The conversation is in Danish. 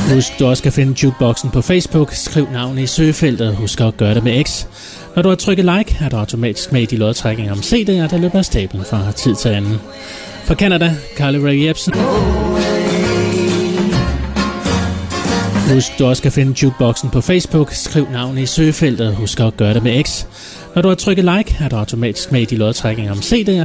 Husk, du også kan finde Jukeboxen på Facebook. Skriv navnet i søgefeltet. Husk at gøre det med X. Når du har trykket like, er du automatisk med i de lodtrækninger om CD'er, der løber af stablen fra tid til anden. Fra Canada, Carly Rae Jepsen. Husk, du også kan finde Jukeboxen på Facebook. Skriv navnet i søgefeltet. Husk at gøre det med X. Når du har trykket like, er du automatisk med i de lodtrækninger om CD'er.